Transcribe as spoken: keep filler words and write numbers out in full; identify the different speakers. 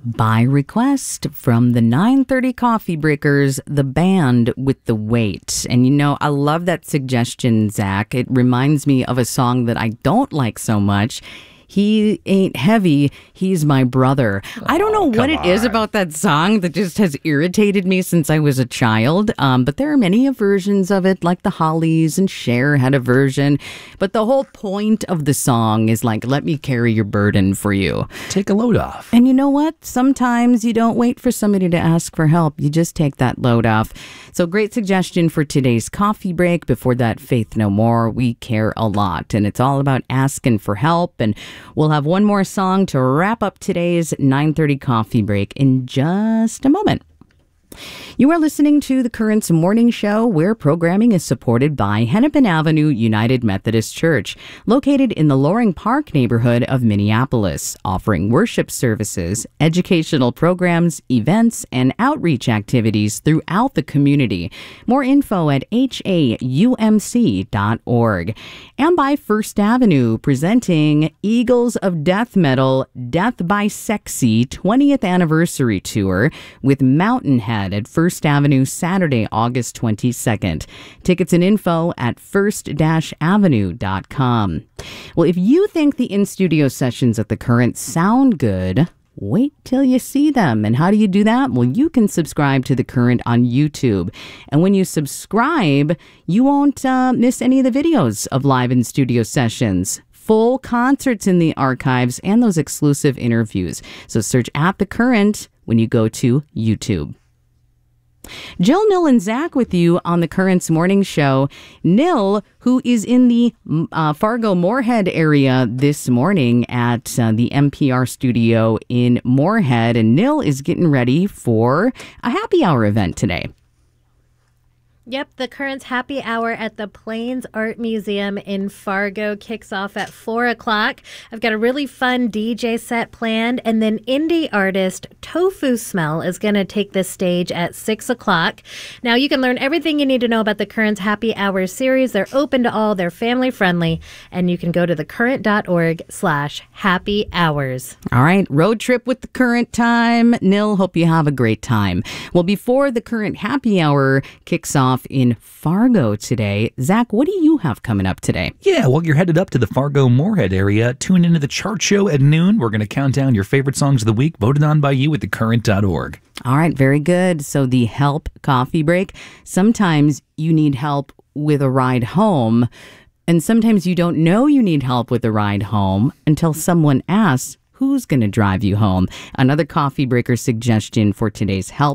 Speaker 1: By request from the nine thirty Coffee Breakers, the band with the weight. And you know, I love that suggestion, Zach. It reminds me of a song that I don't like so much. He ain't heavy, he's my brother. Oh, I don't know what it on. is about that song that just has irritated me since I was a child. Um, but there are many versions of it, like the Hollies and Cher had a version. But the whole point of the song is like, let me carry your burden for you.
Speaker 2: Take a load off.
Speaker 1: And you know what? Sometimes you don't wait for somebody to ask for help. You just take that load off. So great suggestion for today's coffee break. Before that, Faith No More, We Care a Lot. And it's all about asking for help. And we'll have one more song to wrap up today's nine thirty Coffee Break in just a moment. You are listening to the Currents Morning Show, where programming is supported by Hennepin Avenue United Methodist Church, located in the Loring Park neighborhood of Minneapolis, offering worship services, educational programs, events, and outreach activities throughout the community. More info at H A U M C dot org. And by First Avenue, presenting Eagles of Death Metal Death by Sexy twentieth Anniversary Tour with Mountainhead at First Avenue, Saturday, August twenty-second. Tickets and info at first dash avenue dot com. Well, if you think the in-studio sessions at The Current sound good, wait till you see them. And how do you do that? Well, you can subscribe to The Current on YouTube. And when you subscribe, you won't uh, miss any of the videos of live in-studio sessions, full concerts in the archives, and those exclusive interviews. So search at The Current when you go to YouTube. Jill, Nil, and Zach with you on the Currents Morning Show. Nil, who is in the uh, Fargo-Moorhead area this morning at uh, the M P R studio in Moorhead, and Nil is getting ready for a happy hour event today.
Speaker 3: Yep, the Currents Happy Hour at the Plains Art Museum in Fargo kicks off at four o'clock. I've got a really fun D J set planned, and then indie artist Tofu Smell is going to take the stage at six o'clock. Now, you can learn everything you need to know about the Currents Happy Hour series. They're open to all. They're family-friendly, and you can go to thecurrent.org slash happy hours.
Speaker 1: All right, road trip with the Current time. Nil, hope you have a great time. Well, before the Current Happy Hour kicks off in Fargo today, Zach, what do you have coming up today?
Speaker 2: Yeah, well, you're headed up to the Fargo-Moorhead area. Tune into the chart show at noon. We're going to count down your favorite songs of the week, voted on by you at the current dot org.
Speaker 1: All right, very good. So the Help Coffee Break. Sometimes you need help with a ride home, and sometimes you don't know you need help with a ride home until someone asks, who's going to drive you home? Another coffee breaker suggestion for today's Help